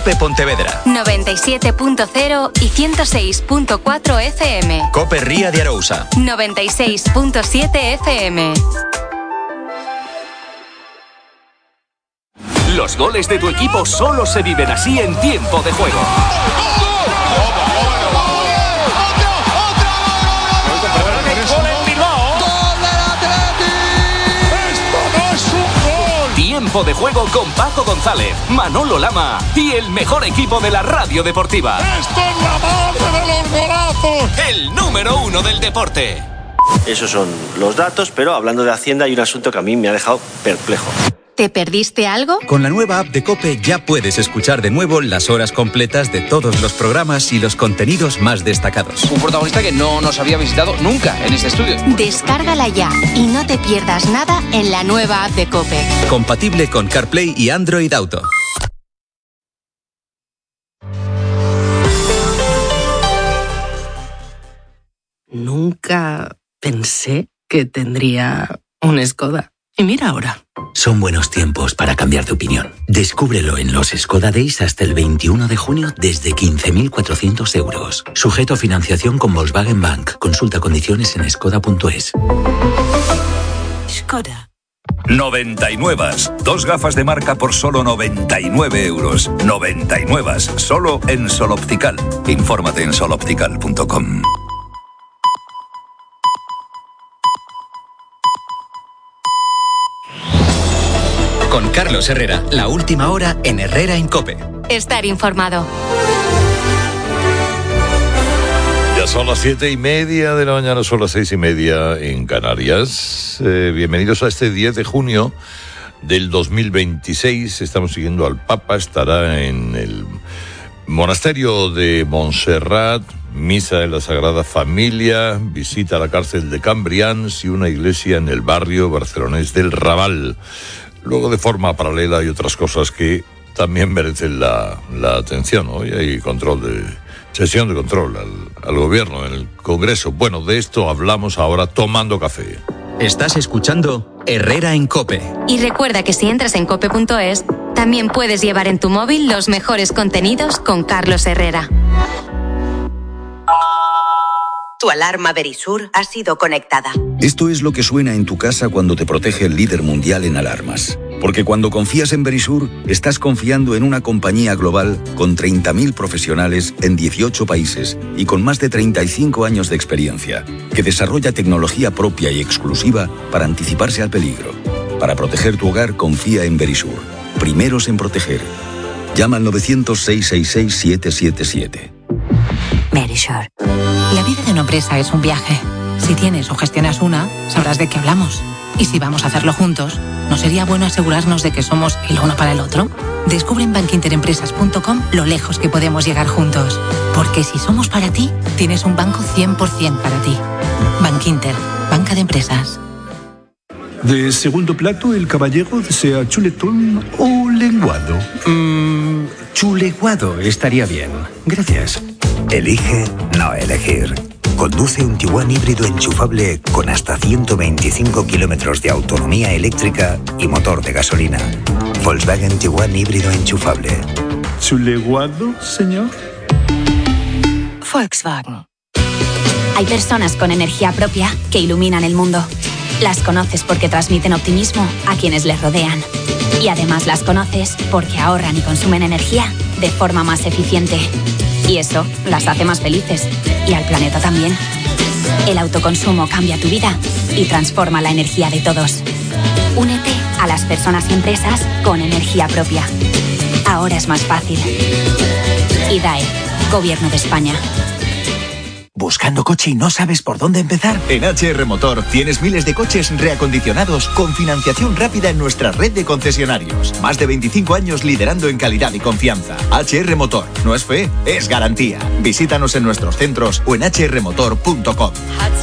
COPE Pontevedra. 97.0 y 106.4 FM. COPE Ría de Arousa. 96.7 FM. Los goles de tu equipo solo se viven así en tiempo de juego. Tiempo de juego con Paco González, Manolo Lama y el mejor equipo de la radio deportiva. ¡Esto es la madre de los golazos! El número 1 del deporte. Esos son los datos, pero hablando de Hacienda hay un asunto que a mí me ha dejado perplejo. ¿Te perdiste algo? Con la nueva app de COPE ya puedes escuchar de nuevo las horas completas de todos los programas y los contenidos más destacados. Un protagonista que no nos había visitado nunca en este estudio. Descárgala ya y no te pierdas nada en la nueva app de COPE. Compatible con CarPlay y Android Auto. Nunca pensé que tendría un Skoda. Y mira ahora. Son buenos tiempos para cambiar de opinión. Descúbrelo en los Skoda Days hasta el 21 de junio desde 15.400 euros. Sujeto a financiación con Volkswagen Bank. Consulta condiciones en skoda.es. Skoda. 99. 2 gafas de marca por solo 99 euros. 99. Solo en Sol Optical. Infórmate en soloptical.com. Con Carlos Herrera, la última hora en Herrera en COPE. Estar informado. Ya son las 7:30 de la mañana, son las 6:30 en Canarias. Bienvenidos a este 10 de junio del 2026. Estamos siguiendo al Papa, estará en el monasterio de Montserrat, misa de la Sagrada Familia, visita a la cárcel de Cambrians y una iglesia en el barrio barcelonés del Raval. Luego, de forma paralela, hay otras cosas que también merecen la atención. Hoy hay sesión de control al gobierno en el Congreso. Bueno, de esto hablamos ahora tomando café. Estás escuchando Herrera en COPE. Y recuerda que si entras en cope.es, también puedes llevar en tu móvil los mejores contenidos con Carlos Herrera. Tu alarma Verisur ha sido conectada. Esto es lo que suena en tu casa cuando te protege el líder mundial en alarmas. Porque cuando confías en Verisur, estás confiando en una compañía global con 30.000 profesionales en 18 países y con más de 35 años de experiencia, que desarrolla tecnología propia y exclusiva para anticiparse al peligro. Para proteger tu hogar, confía en Verisur. Primeros en proteger. Llama al 900-666-777. Verisur. La vida de una empresa es un viaje. Si tienes o gestionas una, sabrás de qué hablamos. Y si vamos a hacerlo juntos, ¿no sería bueno asegurarnos de que somos el uno para el otro? Descubre en bankinterempresas.com lo lejos que podemos llegar juntos. Porque si somos para ti, tienes un banco 100% para ti. Bankinter, banca de empresas. De segundo plato, el caballero desea chuletón o lenguado. Chuleguado estaría bien. Gracias. Elige no elegir. Conduce un Tiguan híbrido enchufable con hasta 125 kilómetros de autonomía eléctrica y motor de gasolina. Volkswagen Tiguan híbrido enchufable. ¿Chuleguado, señor? Volkswagen. Hay personas con energía propia que iluminan el mundo. Las conoces porque transmiten optimismo a quienes les rodean. Y además las conoces porque ahorran y consumen energía de forma más eficiente. Y eso las hace más felices. Y al planeta también. El autoconsumo cambia tu vida y transforma la energía de todos. Únete a las personas y empresas con energía propia. Ahora es más fácil. IDAE, Gobierno de España. ¿Buscando coche y no sabes por dónde empezar? En HR Motor tienes miles de coches reacondicionados con financiación rápida en nuestra red de concesionarios. Más de 25 años liderando en calidad y confianza. HR Motor. No es fe, es garantía. Visítanos en nuestros centros o en hrmotor.com.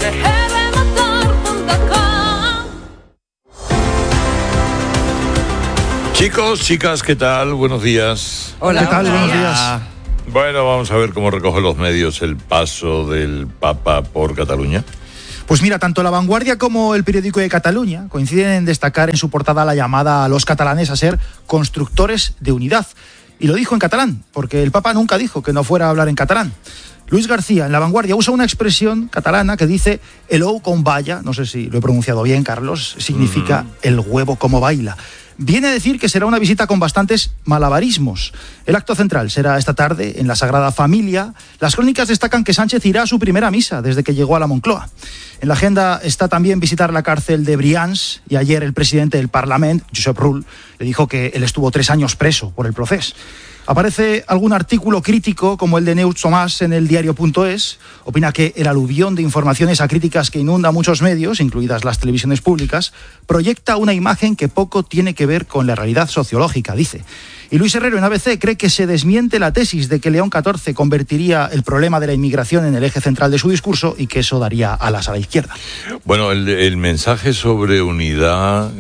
Chicos, chicas, ¿qué tal? Buenos días. Hola. ¿Qué tal? Hola. Buenos días. Bueno, vamos a ver cómo recogen los medios el paso del Papa por Cataluña. Pues mira, tanto La Vanguardia como el periódico de Cataluña coinciden en destacar en su portada la llamada a los catalanes a ser constructores de unidad. Y lo dijo en catalán, porque el Papa nunca dijo que no fuera a hablar en catalán. Luis García, en La Vanguardia, usa una expresión catalana que dice el ou com balla, no sé si lo he pronunciado bien, Carlos, significa el huevo como baila. Viene a decir que será una visita con bastantes malabarismos. El acto central será esta tarde en la Sagrada Familia. Las crónicas destacan que Sánchez irá a su primera misa desde que llegó a la Moncloa. En la agenda está también visitar la cárcel de Brians, y ayer el presidente del Parlament, Josep Rull, le dijo que él estuvo 3 años preso por el procés. Aparece algún artículo crítico, como el de Neus Tomàs en el diario.es. Opina que el aluvión de informaciones acríticas que inunda muchos medios, incluidas las televisiones públicas, proyecta una imagen que poco tiene que ver con la realidad sociológica, dice. Y Luis Herrero en ABC cree que se desmiente la tesis de que León XIV convertiría el problema de la inmigración en el eje central de su discurso y que eso daría alas a la izquierda. Bueno, el mensaje sobre unidad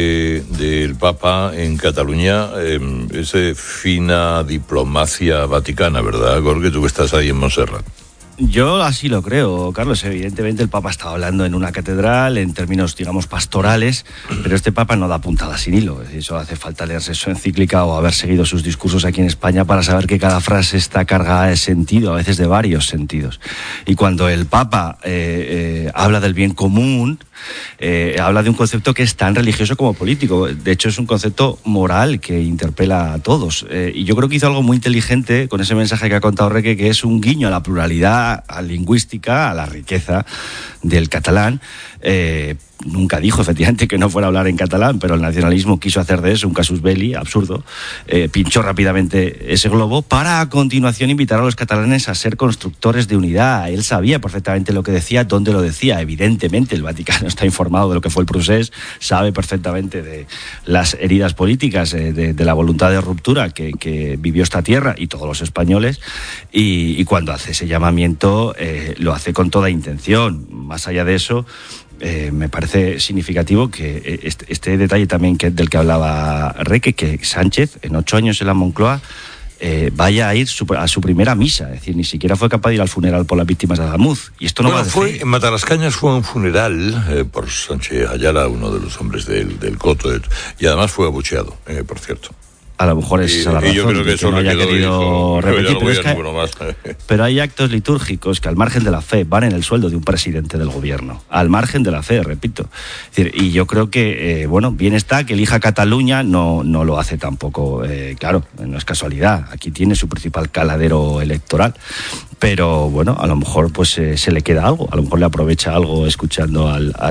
del Papa en Cataluña es de fina diplomacia vaticana, ¿verdad, Jorge? Tú que estás ahí en Montserrat. Yo así lo creo, Carlos. Evidentemente el Papa estaba hablando en una catedral en términos, digamos, pastorales, pero este Papa no da puntada sin hilo. Eso hace falta leerse su encíclica o haber seguido sus discursos aquí en España para saber que cada frase está cargada de sentido, a veces de varios sentidos. Y cuando el Papa habla del bien común, habla de un concepto que es tan religioso como político. De hecho, es un concepto moral que interpela a todos. Y yo creo que hizo algo muy inteligente con ese mensaje que ha contado Reque, que es un guiño a la pluralidad, a la lingüística, a la riqueza del catalán. Nunca dijo, efectivamente, que no fuera a hablar en catalán, pero el nacionalismo quiso hacer de eso un casus belli absurdo. Pinchó rápidamente ese globo para, a continuación, invitar a los catalanes a ser constructores de unidad. Él sabía perfectamente lo que decía, dónde lo decía. Evidentemente, el Vaticano está informado de lo que fue el procés, sabe perfectamente de las heridas políticas, de la voluntad de ruptura que vivió esta tierra y todos los españoles, y cuando hace ese llamamiento lo hace con toda intención. Más allá de eso, me parece significativo que este detalle también del que hablaba Reque, que Sánchez, en 8 años en la Moncloa, vaya a ir a su primera misa. Es decir, ni siquiera fue capaz de ir al funeral por las víctimas de Adamuz. Y esto no va a decir. En Matalascañas fue un funeral por Sánchez Ayala, uno de los hombres del Coto, y además fue abucheado, por cierto. A lo mejor esa es la razón, yo creo que eso no haya querido repetir, pero hay actos litúrgicos que al margen de la fe van en el sueldo de un presidente del gobierno, al margen de la fe, repito. Es decir, y yo creo que, bien está que elija Cataluña, no lo hace tampoco, claro, no es casualidad, aquí tiene su principal caladero electoral, pero bueno, a lo mejor pues se le queda algo, a lo mejor le aprovecha algo escuchando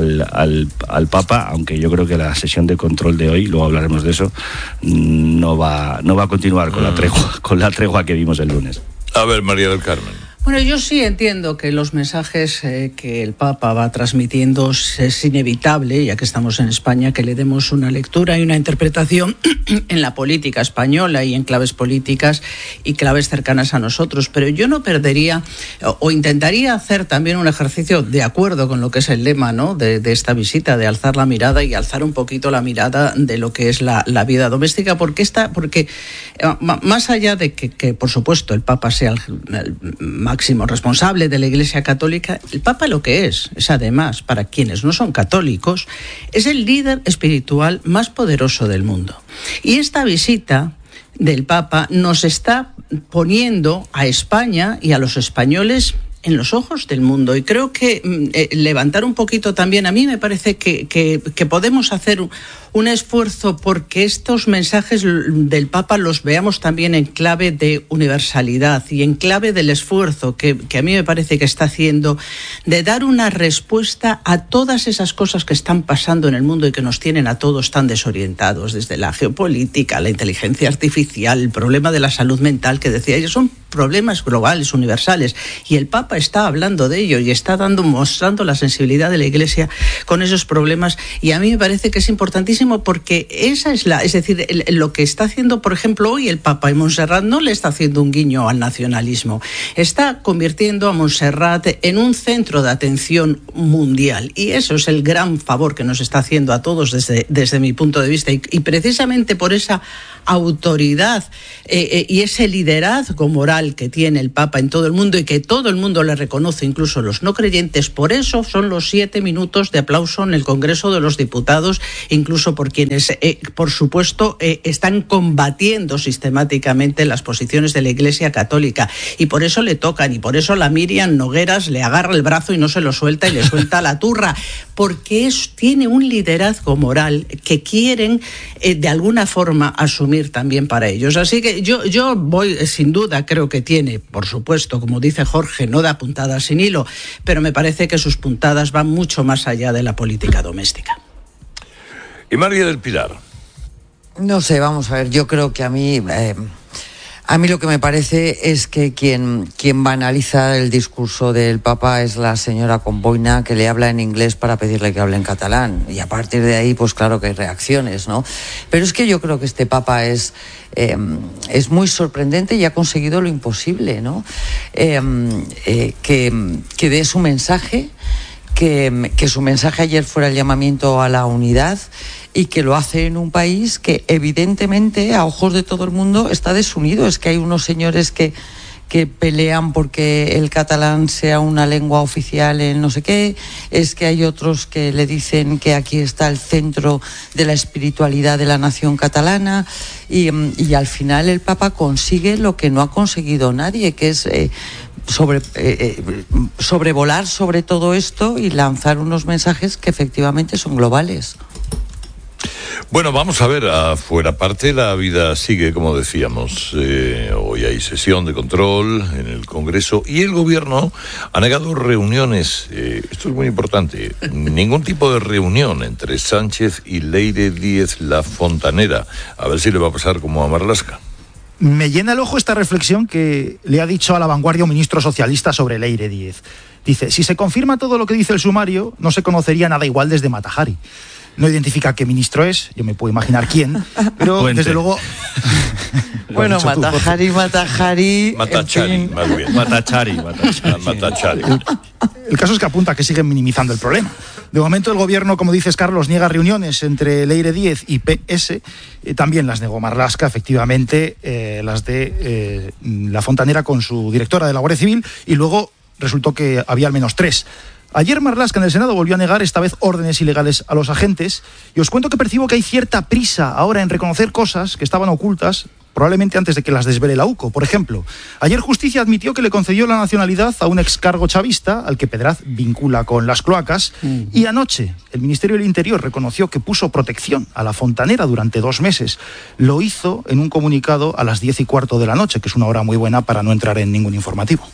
al Papa, aunque yo creo que la sesión de control de hoy, luego hablaremos de eso, no va a continuar con la tregua que vimos el lunes. A ver, María del Carmen. Bueno, yo sí entiendo que los mensajes que el Papa va transmitiendo es inevitable, ya que estamos en España, que le demos una lectura y una interpretación en la política española y en claves políticas y claves cercanas a nosotros. Pero yo no perdería o intentaría hacer también un ejercicio de acuerdo con lo que es el lema, ¿no?, de esta visita, de alzar la mirada y alzar un poquito la mirada de lo que es la vida doméstica, porque más allá de que por supuesto el Papa sea el máximo responsable de la Iglesia Católica, el Papa lo que es además, para quienes no son católicos, es el líder espiritual más poderoso del mundo. Y esta visita del Papa nos está poniendo a España y a los españoles en los ojos del mundo, y creo que levantar un poquito también, a mí me parece que podemos hacer un esfuerzo porque estos mensajes del Papa los veamos también en clave de universalidad y en clave del esfuerzo que a mí me parece que está haciendo de dar una respuesta a todas esas cosas que están pasando en el mundo y que nos tienen a todos tan desorientados, desde la geopolítica, la inteligencia artificial, el problema de la salud mental, que decía ella, son problemas globales, universales, y el Papa está hablando de ello y está mostrando la sensibilidad de la Iglesia con esos problemas, y a mí me parece que es importantísimo porque es decir, lo que está haciendo, por ejemplo, hoy el Papa en Montserrat no le está haciendo un guiño al nacionalismo, está convirtiendo a Montserrat en un centro de atención mundial, y eso es el gran favor que nos está haciendo a todos desde mi punto de vista, y precisamente por esa autoridad y ese liderazgo moral que tiene el Papa en todo el mundo y que todo el mundo le reconoce, incluso los no creyentes. Por eso son los 7 minutos de aplauso en el Congreso de los Diputados, incluso por quienes, por supuesto, están combatiendo sistemáticamente las posiciones de la Iglesia Católica. Y por eso le tocan, y por eso la Miriam Nogueras le agarra el brazo y no se lo suelta y le suelta la turra, porque tiene un liderazgo moral que quieren de alguna forma asumir también para ellos. Así que yo voy, sin duda, creo que tiene, por supuesto, como dice Jorge, no da puntadas sin hilo, pero me parece que sus puntadas van mucho más allá de la política doméstica. Y María del Pilar. No sé, vamos a ver, yo creo que a mí lo que me parece es que quien banaliza el discurso del Papa es la señora con boina, que le habla en inglés para pedirle que hable en catalán, y a partir de ahí pues claro que hay reacciones, ¿no? Pero es que yo creo que este Papa es muy sorprendente y ha conseguido lo imposible, ¿no? Que dé su mensaje, que su mensaje ayer fuera el llamamiento a la unidad, y que lo hace en un país que evidentemente a ojos de todo el mundo está desunido. Es que hay unos señores que pelean porque el catalán sea una lengua oficial en no sé qué, es que hay otros que le dicen que aquí está el centro de la espiritualidad de la nación catalana, y al final el Papa consigue lo que no ha conseguido nadie, que es sobrevolar sobre todo esto y lanzar unos mensajes que efectivamente son globales. Bueno, vamos a ver, afuera parte la vida sigue, como decíamos. Hoy hay sesión de control en el Congreso y el Gobierno ha negado reuniones. Esto es muy importante. Ningún tipo de reunión entre Sánchez y Leire Díez la Fontanera. A ver si le va a pasar como a Marlaska. Me llena el ojo esta reflexión que le ha dicho a La Vanguardia un ministro socialista sobre Leire Díez. Dice, si se confirma todo lo que dice el sumario, no se conocería nada igual desde Matajari. No identifica qué ministro es, yo me puedo imaginar quién, pero Puente. Desde luego... Bueno, Matajari, Matachari, más bien. Matachari. El caso es que apunta que siguen minimizando el problema. De momento el Gobierno, como dices, Carlos, niega reuniones entre Leire Díez y PS. También las negó Marlaska, efectivamente, las de la Fontanera con su directora de la Guardia Civil, y luego resultó que había al menos 3. Ayer Marlaska en el Senado volvió a negar esta vez órdenes ilegales a los agentes, y os cuento que percibo que hay cierta prisa ahora en reconocer cosas que estaban ocultas, probablemente antes de que las desvele la UCO. Por ejemplo, ayer Justicia admitió que le concedió la nacionalidad a un excargo chavista al que Pedraz vincula con las cloacas, y anoche el Ministerio del Interior reconoció que puso protección a la Fontanera durante 2 meses. Lo hizo en un comunicado a las 10:15 de la noche, que es una hora muy buena para no entrar en ningún informativo.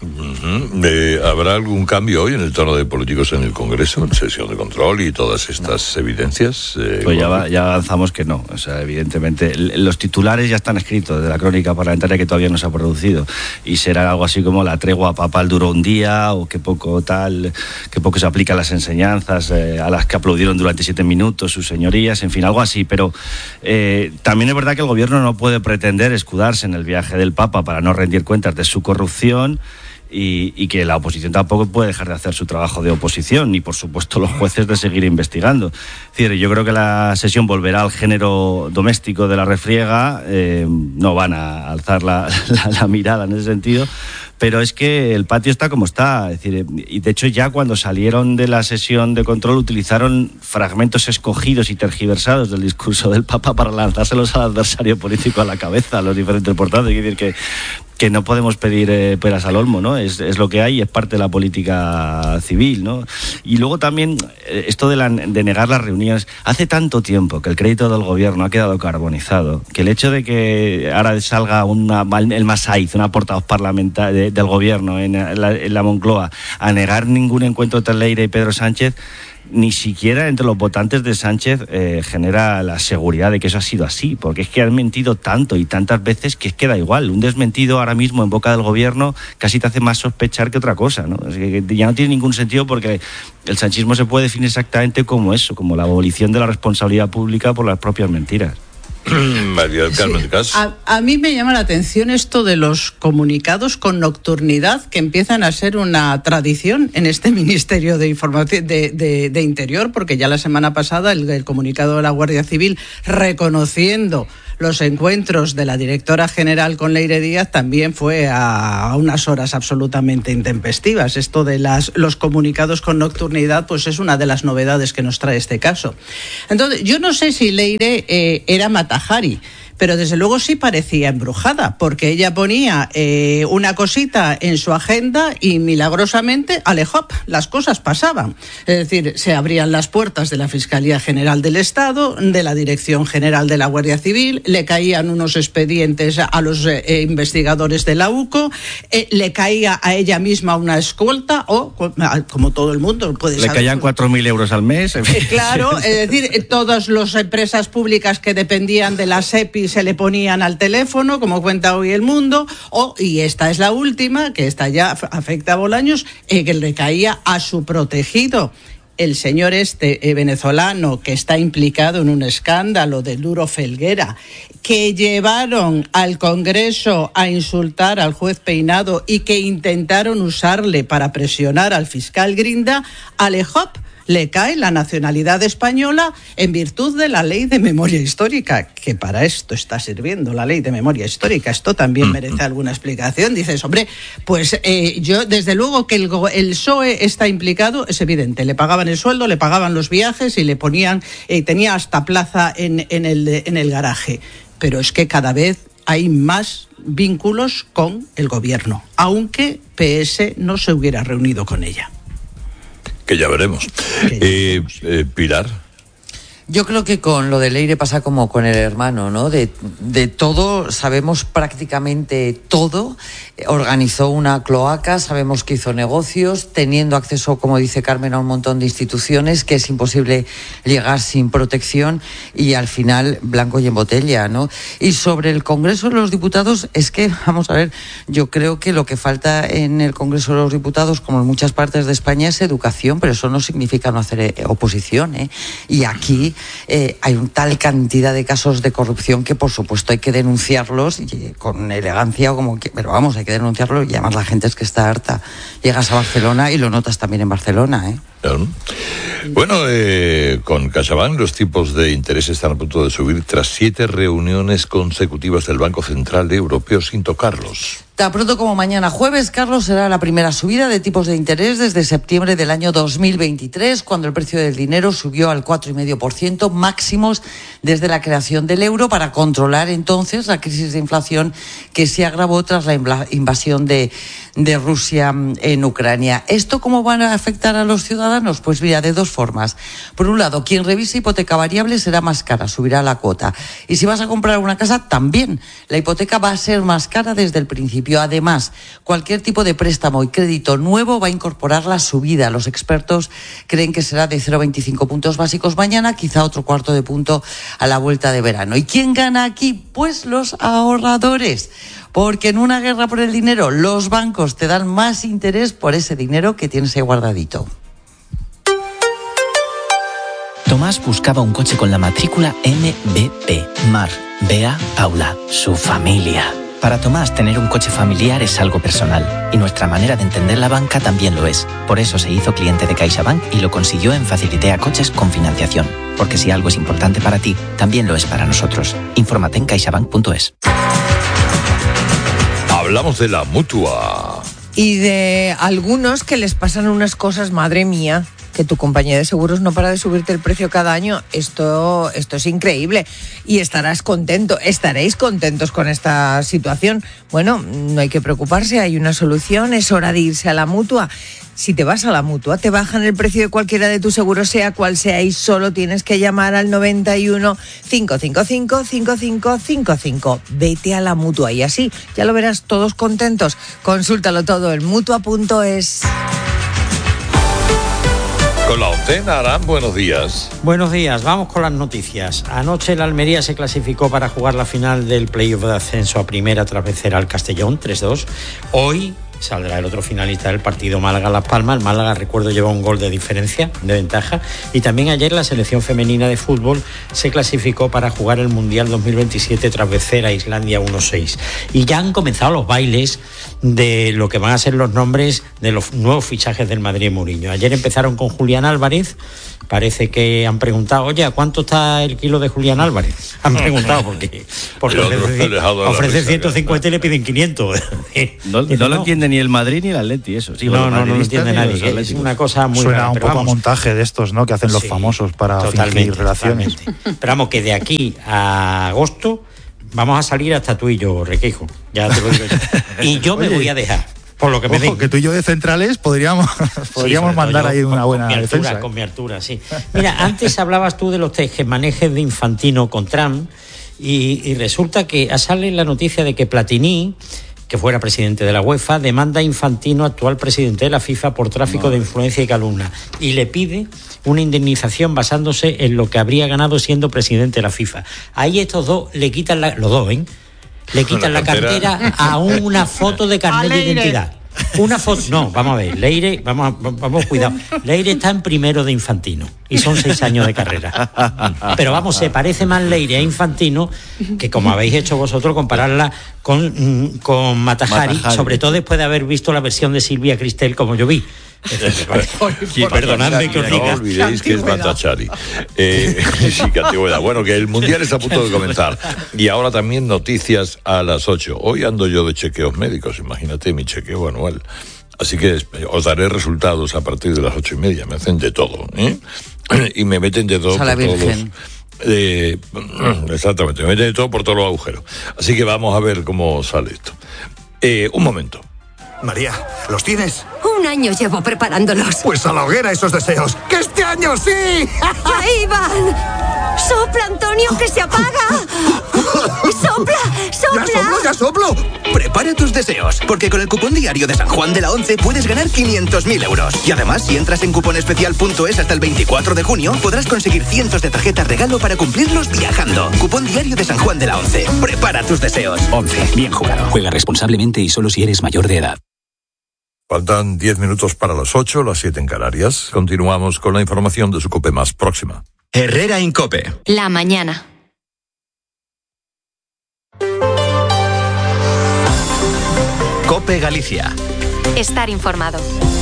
¿Habrá algún cambio hoy en el tono de políticos en el Congreso, en sesión de control y todas estas evidencias? Pues ya avanzamos que no. O sea, evidentemente, los titulares ya están escritos de la crónica parlamentaria que todavía no se ha producido. Y será algo así como la tregua papal duró un día, o que poco se aplican las enseñanzas a las que aplaudieron durante 7 minutos sus señorías, en fin, algo así. Pero también es verdad que el Gobierno no puede pretender escudarse en el viaje del Papa para no rendir cuentas de su corrupción. Y que la oposición tampoco puede dejar de hacer su trabajo de oposición, ni por supuesto los jueces de seguir investigando. Es decir, yo creo que la sesión volverá al género doméstico de la refriega, no van a alzar la mirada en ese sentido, pero es que el patio está como está. Es decir, y de hecho ya cuando salieron de la sesión de control utilizaron fragmentos escogidos y tergiversados del discurso del Papa para lanzárselos al adversario político a la cabeza, a los diferentes portavoces. Es decir, que no podemos pedir peras al olmo, ¿no? Es lo que hay, es parte de la política civil, ¿no? Y luego también esto de negar las reuniones. Hace tanto tiempo que el crédito del Gobierno ha quedado carbonizado, que el hecho de que ahora salga el Masaiz, una portavoz parlamentaria del Gobierno en la Moncloa, a negar ningún encuentro entre Leire y Pedro Sánchez, ni siquiera entre los votantes de Sánchez genera la seguridad de que eso ha sido así, porque es que han mentido tanto y tantas veces que es que da igual. Un desmentido ahora mismo en boca del Gobierno casi te hace más sospechar que otra cosa, ¿no? Es que ya no tiene ningún sentido, porque el sanchismo se puede definir exactamente como eso, como la abolición de la responsabilidad pública por las propias mentiras. María del Carmen Cas. A mí me llama la atención esto de los comunicados con nocturnidad, que empiezan a ser una tradición en este Ministerio de Información de Interior, porque ya la semana pasada el comunicado de la Guardia Civil reconociendo los encuentros de la directora general con Leire Díaz también fue a unas horas absolutamente intempestivas. Esto de los comunicados con nocturnidad, pues es una de las novedades que nos trae este caso. Entonces, yo no sé si Leire era Mata Hari, pero desde luego sí parecía embrujada, porque ella ponía una cosita en su agenda y milagrosamente, alejop, las cosas pasaban. Es decir, se abrían las puertas de la Fiscalía General del Estado, de la Dirección General de la Guardia Civil, le caían unos expedientes a los investigadores de la UCO, le caía a ella misma una escolta, o como todo el mundo puede saber. Le caían 4.000 euros al mes. Claro, es decir, todas las empresas públicas que dependían de la SEPI se le ponían al teléfono, como cuenta hoy El Mundo, y esta es la última, que esta ya afecta a Bolaños, que le caía a su protegido, el señor venezolano, que está implicado en un escándalo de Duro Felguera, que llevaron al Congreso a insultar al juez Peinado y que intentaron usarle para presionar al fiscal Grinda. Alejop le cae la nacionalidad española en virtud de la ley de memoria histórica, que para esto está sirviendo la ley de memoria histórica. Esto también merece alguna explicación. Dices, hombre, pues yo desde luego que el PSOE está implicado, es evidente. Le pagaban el sueldo, le pagaban los viajes y le ponían, tenía hasta plaza en el garaje. Pero es que cada vez hay más vínculos con el gobierno, aunque PS no se hubiera reunido con ella. Que ya veremos. Pilar. Yo creo que con lo de Leire pasa como con el hermano, ¿no? De todo, sabemos prácticamente todo. Organizó una cloaca, sabemos que hizo negocios, teniendo acceso, como dice Carmen, a un montón de instituciones, que es imposible llegar sin protección, y al final blanco y en botella, ¿no? Y sobre el Congreso de los Diputados, es que, vamos a ver, yo creo que lo que falta en el Congreso de los Diputados, como en muchas partes de España, es educación, pero eso no significa no hacer oposición, ¿eh? Y aquí hay una tal cantidad de casos de corrupción que por supuesto hay que denunciarlos con elegancia o como que, pero vamos, hay que denunciarlos, y además la gente es que está harta. Llegas a Barcelona y lo notas también en Barcelona, ¿eh? Bueno, con CaixaBank los tipos de interés están a punto de subir tras 7 reuniones consecutivas del Banco Central Europeo sin tocarlos. Tan pronto como mañana jueves, Carlos, será la primera subida de tipos de interés desde septiembre del año 2023, cuando el precio del dinero subió al 4,5%, máximos desde la creación del euro, para controlar entonces la crisis de inflación que se agravó tras la invasión de Rusia en Ucrania. ¿Esto cómo van a afectar a los ciudadanos? Pues mira, de dos formas. Por un lado, quien revise hipoteca variable será más cara, subirá la cuota. Y si vas a comprar una casa, también. La hipoteca va a ser más cara desde el principio. Además, cualquier tipo de préstamo y crédito nuevo va a incorporar la subida. Los expertos creen que será de 0,25 puntos básicos mañana, quizá otro cuarto de punto a la vuelta de verano. ¿Y quién gana aquí? Pues los ahorradores. Porque en una guerra por el dinero, los bancos te dan más interés por ese dinero que tienes ahí guardadito. Tomás buscaba un coche con la matrícula MBP. Mar, Bea, Paula, su familia. Para Tomás, tener un coche familiar es algo personal, y nuestra manera de entender la banca también lo es. Por eso se hizo cliente de CaixaBank y lo consiguió en Facilitea Coches con financiación. Porque si algo es importante para ti, también lo es para nosotros. Infórmate en caixabank.es. Hablamos de la Mutua. Y de algunos que les pasan unas cosas, madre mía, que tu compañía de seguros no para de subirte el precio cada año. Esto es increíble. Y estaréis contentos con esta situación. Bueno, no hay que preocuparse, hay una solución, es hora de irse a la Mutua. Si te vas a la Mutua, te bajan el precio de cualquiera de tus seguros, sea cual sea, y solo tienes que llamar al 91 555 5555. Vete a la Mutua y así ya lo verás, todos contentos. Consúltalo todo en mutua.es. Con la Ocena, Arán, buenos días. Buenos días, vamos con las noticias. Anoche el Almería se clasificó para jugar la final del playoff de ascenso a primera tras vencer al Castellón 3-2. Hoy saldrá el otro finalista del partido Málaga-Las Palmas. El Málaga, recuerdo, lleva un gol de diferencia, de ventaja. Y también ayer la selección femenina de fútbol se clasificó para jugar el Mundial 2027 tras vencer a Islandia 1-6. Y ya han comenzado los bailes de lo que van a ser los nombres de los nuevos fichajes del Madrid Mourinho. Ayer empezaron con Julián Álvarez. Parece que han preguntado, oye, ¿a cuánto está el kilo de Julián Álvarez? Han preguntado porque ofrece 150 y le piden 500. No lo entiende ni el Madrid ni el Atleti, eso. Sí, no lo entiende nadie. Es una cosa muy Suena rara, un pero poco a vamos, montaje de estos, ¿no? Que hacen los famosos para fingir relaciones. Totalmente. Pero vamos, que de aquí a agosto vamos a salir hasta tú y yo, Requeijo. Ya te lo digo yo. Y yo me voy a dejar. Por lo que me Ojo, que tú y yo de centrales podríamos mandar ahí una buena defensa. Con mi altura, sí. Mira, antes hablabas tú de los tejemanejes de Infantino con Trump y resulta que sale la noticia de que Platini, que fuera presidente de la UEFA, demanda a Infantino, actual presidente de la FIFA, por tráfico de influencia y calumnia, y le pide una indemnización basándose en lo que habría ganado siendo presidente de la FIFA. Ahí estos dos le quitan los dos, le quitan la cartera a una foto de carnet de identidad. Una foto, no, vamos a ver, Leire, vamos, cuidado. Leire está en primero de Infantino y son 6 años de carrera. Pero vamos, se parece más Leire a Infantino que, como habéis hecho vosotros, compararla con Matajari, sobre todo después de haber visto la versión de Silvia Cristel como yo vi. Perdonadme que os diga. No olvidéis que es Matajari. Sí, que antigüedad. Bueno, que el Mundial está a punto de comenzar. Y ahora también noticias a las 8. Hoy ando yo de chequeos médicos, imagínate mi chequeo anual. Así que os daré resultados a partir de las 8:30. Me hacen de todo, y me meten de todo. A la Virgen. Exactamente, me meten de todo por todos los agujeros. Así que vamos a ver cómo sale esto. Un momento. María, ¿los tienes? 1 año llevo preparándolos. Pues a la hoguera esos deseos. ¡Que este año sí! ¡Ahí van! ¡Sopla, Antonio, que se apaga! ¡Sopla, sopla! ¡Ya soplo! Prepara tus deseos, porque con el cupón diario de San Juan de la Once puedes ganar 500.000 euros. Y además, si entras en cuponespecial.es hasta el 24 de junio, podrás conseguir cientos de tarjetas regalo para cumplirlos viajando. Cupón diario de San Juan de la Once. Prepara tus deseos. 11. Bien jugado. Juega responsablemente y solo si eres mayor de edad. Faltan 10 minutos para las 8, las 7 en Canarias. Continuamos con la información de su COPE más próxima. Herrera en COPE. La mañana. COPE Galicia. Estar informado.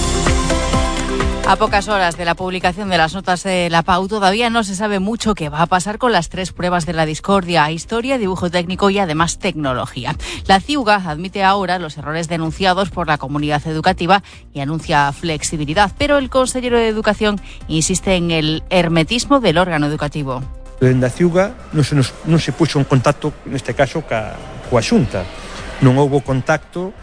A pocas horas de la publicación de las notas de la PAU, todavía no se sabe mucho qué va a pasar con las 3 pruebas de la discordia: historia, dibujo técnico y además tecnología. La CIUGA admite ahora los errores denunciados por la comunidad educativa y anuncia flexibilidad, pero el consejero de Educación insiste en el hermetismo del órgano educativo. Dende a CIUGA non se puxo en contacto, neste caso, coa Xunta. Non houbo contacto.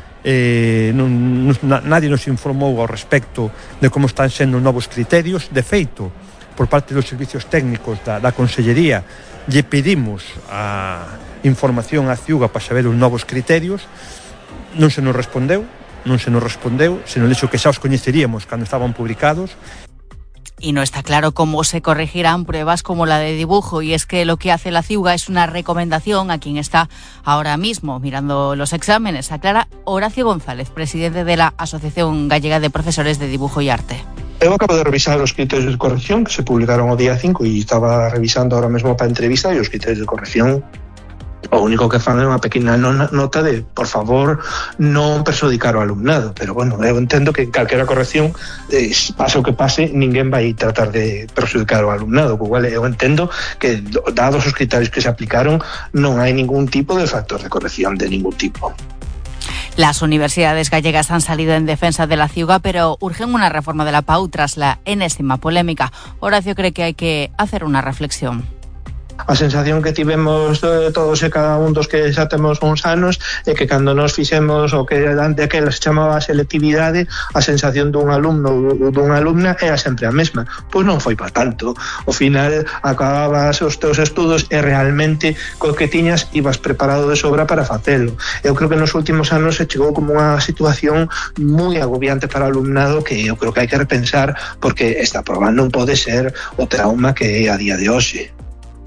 Nadie nos informou ao respecto de como están sendo novos criterios. De feito, por parte dos servicios técnicos da Consellería, lle pedimos a información á CIUGA para saber os novos criterios. Non se nos respondeu, se nos dixo que xa os coñeceríamos cando estaban publicados. Y no está claro cómo se corregirán pruebas como la de dibujo, y es que lo que hace la CIUGA es una recomendación a quien está ahora mismo mirando los exámenes, aclara Horacio González, presidente de la Asociación Gallega de Profesores de Dibujo y Arte. Eu acabo de revisar os criterios de corrección que se publicaron o día 5 e estaba revisando ahora mesmo para a entrevista, e os criterios de corrección o único que fan é unha pequena nota de, por favor, non perxudicar o alumnado. Pero, bueno, eu entendo que en calquera corrección, pase o que pase, ninguén vai tratar de perxudicar o alumnado. Igual eu entendo que, dados os criterios que se aplicaron, non hai ningún tipo de factor de corrección de ningún tipo. Las universidades gallegas han salido en defensa de la CIUGA, pero urgen una reforma de la PAU tras la enésima polémica. Horacio cree que hay que hacer una reflexión. A sensación que tivemos todos e cada un dos que xa temos uns anos é que cando nos fixemos o que de aquela se chamaba selectividade, a sensación dun alumno ou dunha alumna era sempre a mesma. Pois non foi para tanto. Ao final acababas os teus estudos e realmente co que tiñas ibas preparado de sobra para facelo. Eu creo que nos últimos anos se chegou como unha situación moi agobiante para o alumnado que eu creo que hai que repensar, porque esta proba non pode ser o trauma que é a día de hoxe.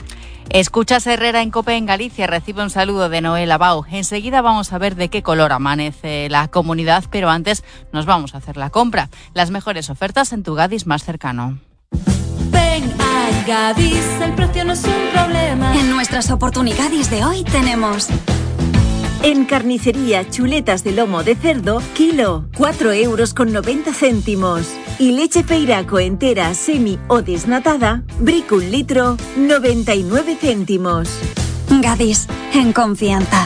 Escuchas Herrera en COPE en Galicia, recibe un saludo de Noel Abau. Enseguida vamos a ver de qué color amanece la comunidad, pero antes nos vamos a hacer la compra. Las mejores ofertas en tu Gadis más cercano. Ven a Gadis, el precio no es un problema. En nuestras oportunidades de hoy tenemos... En carnicería, chuletas de lomo de cerdo, kilo, 4,90 €. Y leche Feiraco entera, semi o desnatada, brick 1 litro, 99 céntimos. Gadis, en confianza.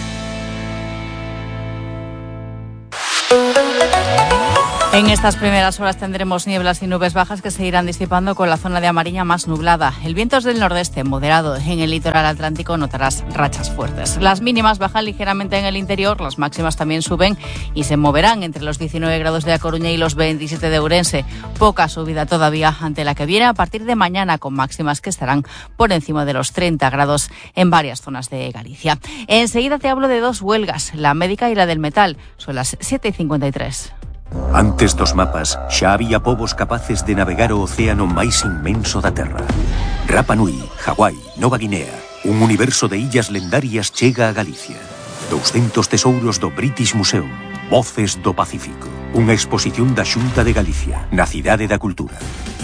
En estas primeras horas tendremos nieblas y nubes bajas que se irán disipando con la zona de Amariña más nublada. El viento es del nordeste, moderado. En el litoral atlántico notarás rachas fuertes. Las mínimas bajan ligeramente en el interior, las máximas también suben y se moverán entre los 19 grados de A Coruña y los 27 de Ourense. Poca subida todavía ante la que viene a partir de mañana, con máximas que estarán por encima de los 30 grados en varias zonas de Galicia. Enseguida te hablo de dos huelgas, la médica y la del metal. Son las 7:53. Antes dos mapas, xa había povos capaces de navegar o océano máis inmenso da Terra. Rapa Nui, Hawái, Nova Guinea, un universo de illas lendarias chega a Galicia. 200 tesouros do British Museum, Voces do Pacífico. Unha exposición da Xunta de Galicia, na Cidade da Cultura.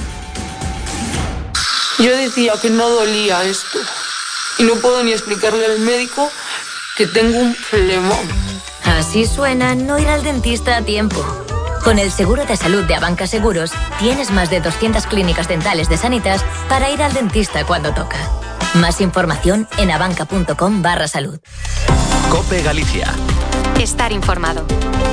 Yo decía que no dolía esto y no puedo ni explicarle al médico que tengo un flemón. Así suena no ir al dentista a tiempo. Con el seguro de salud de Abanca Seguros, tienes más de 200 clínicas dentales de Sanitas para ir al dentista cuando toca. Más información en abanca.com/salud. COPE Galicia. Estar informado.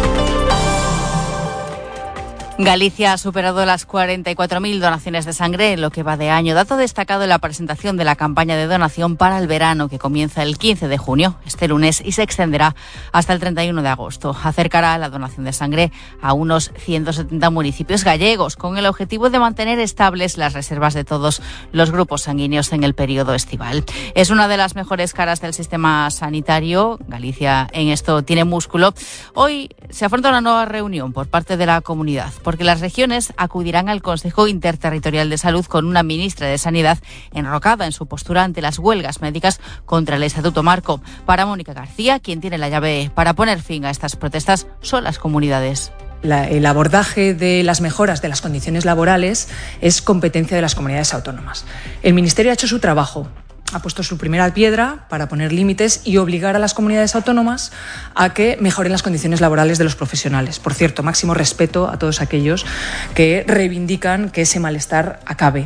Galicia ha superado las 44.000 donaciones de sangre en lo que va de año, dato destacado en la presentación de la campaña de donación para el verano que comienza el 15 de junio, este lunes, y se extenderá hasta el 31 de agosto. Acercará la donación de sangre a unos 170 municipios gallegos, con el objetivo de mantener estables las reservas de todos los grupos sanguíneos en el periodo estival. Es una de las mejores caras del sistema sanitario. Galicia en esto tiene músculo. Hoy se afronta una nueva reunión por parte de la comunidad, porque las regiones acudirán al Consejo Interterritorial de Salud con una ministra de Sanidad enrocada en su postura ante las huelgas médicas contra el Estatuto Marco. Para Mónica García, quien tiene la llave para poner fin a estas protestas son las comunidades. El abordaje de las mejoras de las condiciones laborales es competencia de las comunidades autónomas. El Ministerio ha hecho su trabajo. Ha puesto su primera piedra para poner límites y obligar a las comunidades autónomas a que mejoren las condiciones laborales de los profesionales. Por cierto, máximo respeto a todos aquellos que reivindican que ese malestar acabe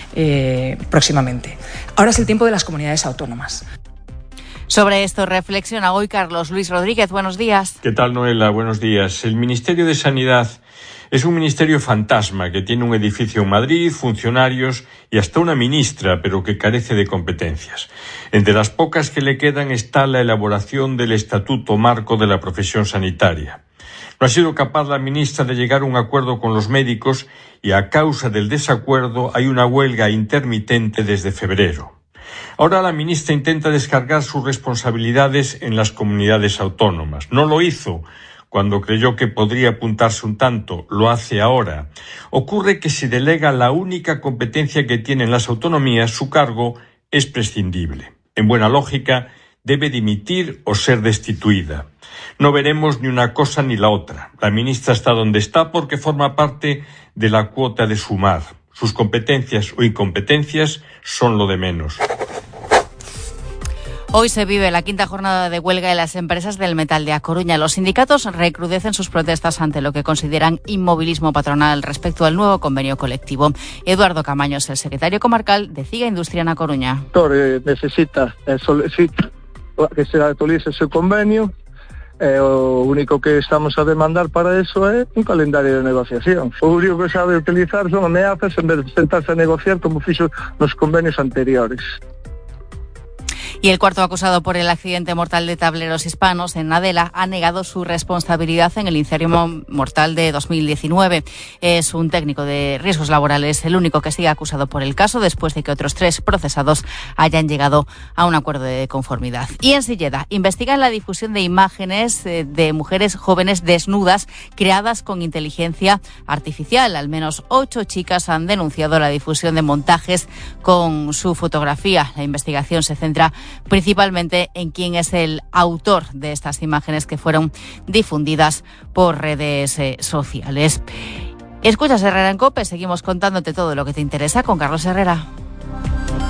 próximamente. Ahora es el tiempo de las comunidades autónomas. Sobre esto reflexiona hoy Carlos Luis Rodríguez. Buenos días. ¿Qué tal, Noela? Buenos días. El Ministerio de Sanidad es un ministerio fantasma que tiene un edificio en Madrid, funcionarios y hasta una ministra, pero que carece de competencias. Entre las pocas que le quedan está la elaboración del Estatuto Marco de la Profesión Sanitaria. No ha sido capaz la ministra de llegar a un acuerdo con los médicos y a causa del desacuerdo hay una huelga intermitente desde febrero. Ahora la ministra intenta descargar sus responsabilidades en las comunidades autónomas. No lo hizo cuando creyó que podría apuntarse un tanto, lo hace ahora. Ocurre que si delega la única competencia que tienen las autonomías, su cargo es prescindible. En buena lógica, debe dimitir o ser destituida. No veremos ni una cosa ni la otra. La ministra está donde está porque forma parte de la cuota de sumar. Sus competencias o incompetencias son lo de menos. Hoy se vive la quinta jornada de huelga en las empresas del metal de A Coruña. Los sindicatos recrudecen sus protestas ante lo que consideran inmovilismo patronal respecto al nuevo convenio colectivo. Eduardo Camaños, el secretario comarcal de CIGA Industria en A Coruña. Necesita que se actualice ese convenio. O único que estamos a demandar para eso é un calendario de negociación. O único que sabe utilizar son ameazas en vez de sentarse a negociar como fixo nos convenios anteriores. Y el cuarto acusado por el accidente mortal de Tableros Hispanos en Adela ha negado su responsabilidad en el incendio mortal de 2019. Es un técnico de riesgos laborales, el único que sigue acusado por el caso, después de que otros 3 procesados hayan llegado a un acuerdo de conformidad. Y en Silleda investigan la difusión de imágenes de mujeres jóvenes desnudas creadas con inteligencia artificial. Al menos 8 chicas han denunciado la difusión de montajes con su fotografía. La investigación se centra principalmente en quién es el autor de estas imágenes que fueron difundidas por redes sociales. Escuchas Herrera en COPE, seguimos contándote todo lo que te interesa con Carlos Herrera.